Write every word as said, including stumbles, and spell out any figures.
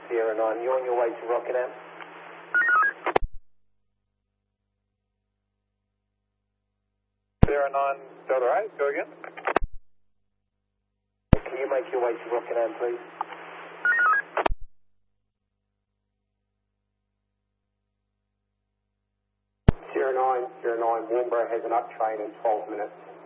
Sierra nine, you're on your way to Rockingham? Sierra nine, Delta eight, go again. Can you make your way to Rockingham, please? Sierra nine, Sierra nine, Warnbro has an up train in twelve minutes.